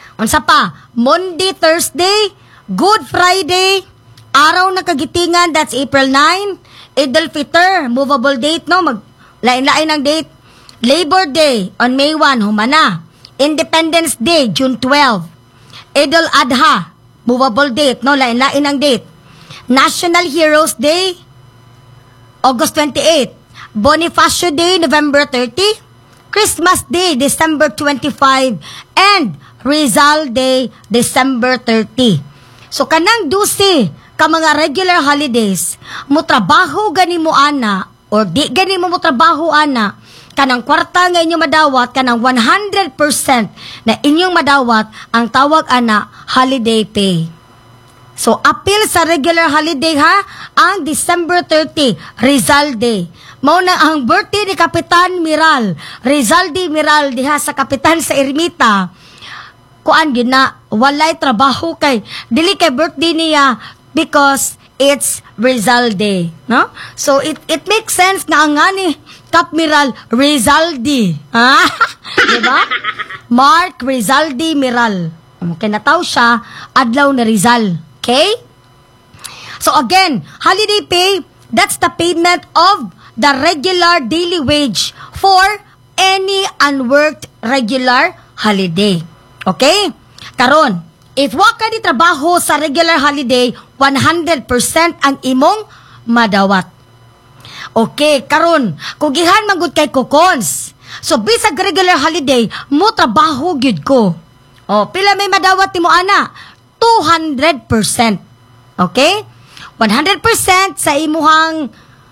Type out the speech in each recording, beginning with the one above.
Unsa pa? Monday, Thursday, Good Friday, araw na kagitingan, that's April 9. Eid al-Fitr, movable date, no? Lain-lain ang date. Labor Day on May 1, humana. Independence Day, June 12. Eid al-Adha, movable date, no? Lain-lain ang date. National Heroes Day, August 28. Bonifacio Day, November 30. Christmas Day, December 25. And Rizal Day, December 30. So, kanang 12 ka mga regular holidays, mo trabaho gani mo ana, or di gani mo trabaho ana, kanang kwarta nga inyong madawat, kanang 100% na inyong madawat, ang tawag ana, holiday pay. So, appeal sa regular holiday ha, ang December 30, Rizal Day. Mauna ang birthday ni Kapitan Miral, Rizal Day Miral, diha sa Kapitan sa Ermita. Kuan din na, walay trabaho kay, dili kay birthday niya, because it's Rizal Day. No? So, it makes sense na ang nga ni Miral, Rizaldi. Ha? Diba? Mark Rizaldi Miral. Okay, nataw siya, adlaw na Rizal. Okay? So again, holiday pay, that's the payment of the regular daily wage for any unworked regular holiday. Okay? Karon, if wa ka di trabaho sa regular holiday, 100% ang imong madawat. Okay, karon, kugihan magud kay kukons. So bisag regular holiday, mo trabaho gyud ko. Oh, pila may madawat nimo ana? 200%. Okay? 100% sa imuhang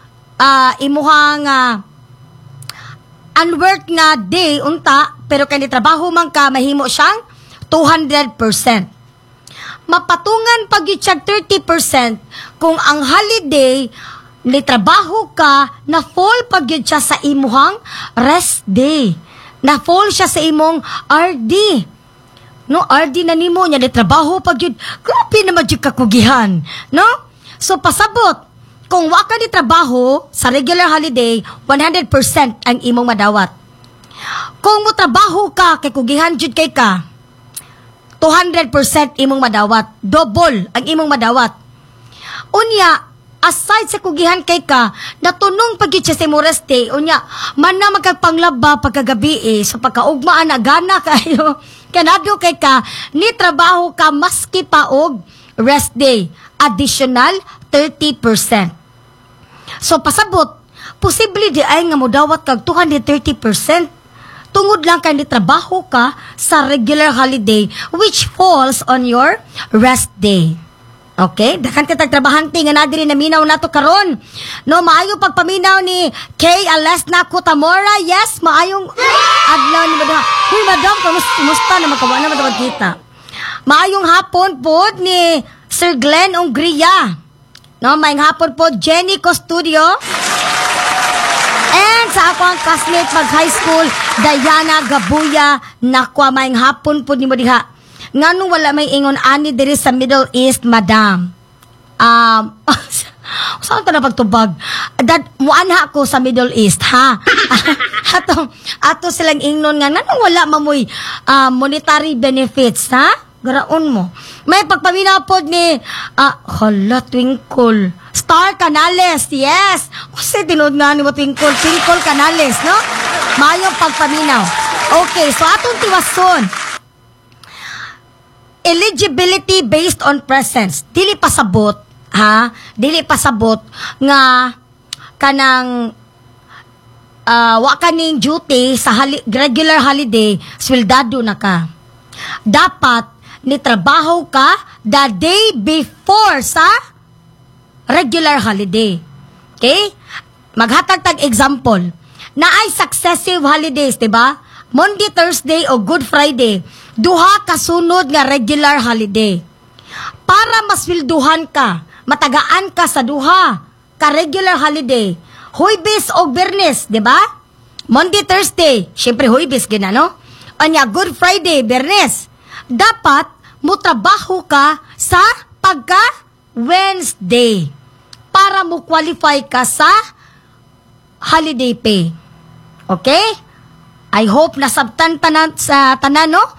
unworked na day unta, pero kani trabaho man ka, mahimo siyang 200%. Mapatungan pag i-check 30% kung ang holiday ni trabaho ka, na fall pag yun siya sa imuhang rest day. Na fall siya sa imong RD. No, RD na nimo niya, ni trabaho pag yun, grabe naman yung kakugihan. No? So, pasabot, kung waka ni trabaho sa regular holiday, 100% ang imong madawat. Kung mo trabaho ka, kay kugihan jud kay ka, 200% imong madawat. Double ang imong madawat. Unya, aside sa kugihan kay ka, natunong pag siya sa imong rest day, unya, man na magkagpanglaba pagkagabi so pagkaugmaan na gana kayo, kanado kay ka, ni trabaho ka maski pa og rest day, additional 30%. So pasabot, posible di ay nga modawat kag 230%. Tungod lang kay ni trabaho ka sa regular holiday which falls on your rest day. Okay? Dakan kitag trabahante nga nadiri na minaw nato karon. No, maayo pagpaminaw ni Kay Alesna Kutamora. Yes, maayong adlaw ni madam. Huy, madam, kumusta na magkawa na madam kita. Maayong hapon po ni Sir Glenn Ongria. No, maayong hapon po Jenny Costudio. And sa ako ang classmate mag high school, Diana Gabuya. Nakwa, maayong hapon po ni mo diha. Ngano wala may ingon ani diri sa Middle East, madam. Saan ka na pagtubag? Dad, muanha ko sa Middle East, ha? ato silang ingnon nga, ngano wala mamoy monetary benefits, ha? Garaon mo. May pagpaminapod ni, hala, Twinkle. Star Canales, yes. Kasi tinood nga ni mo, Twinkle. Twinkle Canales, no? Mayong pagpaminaw. Okay, so atong tiwason. Eligibility based on presence. Dili pasabot, ha? Dili pasabot nga kanang wa kaning duty sa regular holiday, swildado na ka. Dapat ni trabaho ka the day before sa regular holiday. Okay? Maghatag tag example. Naay successive holidays, 'di ba? Monday, Thursday o Good Friday, duha kasunod nga regular holiday. Para maswilduhan ka, matagaan ka sa duha ka regular holiday, Huwebes o Biyernes, di ba? Monday, Thursday, syempre Huwebes gina, no? Anya, Good Friday, Biyernes. Dapat mo trabaho ka sa pagka Wednesday para mo qualify ka sa holiday pay. Okay? I hope nasabtan tanan sa tanan, no?